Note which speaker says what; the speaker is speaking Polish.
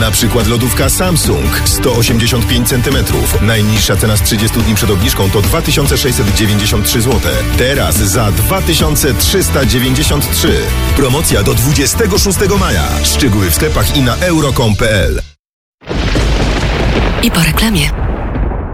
Speaker 1: Na przykład lodówka Samsung 185 cm. Najniższa cena z 30 dni przed obniżką to 2693 zł. Teraz za 2393. Promocja do 26 maja. Szczegóły w sklepach i na euro.com.pl.
Speaker 2: I po reklamie.